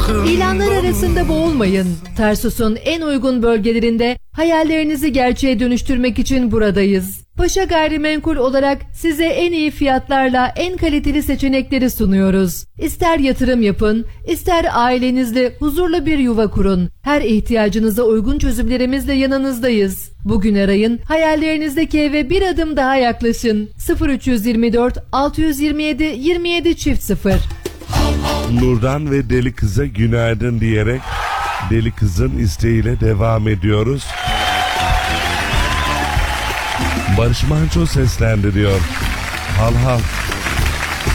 İlanlar arasında boğulmayın. Tarsus'un en uygun bölgelerinde hayallerinizi gerçeğe dönüştürmek için buradayız. Paşa Gayrimenkul olarak size en iyi fiyatlarla en kaliteli seçenekleri sunuyoruz. İster yatırım yapın, ister ailenizle huzurlu bir yuva kurun. Her ihtiyacınıza uygun çözümlerimizle yanınızdayız. Bugün arayın, hayallerinizdeki eve bir adım daha yaklaşın. 0324 627 27 0. Nurdan ve Deli Kız'a günaydın diyerek Deli Kız'ın isteğiyle devam ediyoruz. Barış Manço seslendiriyor. Hal hal.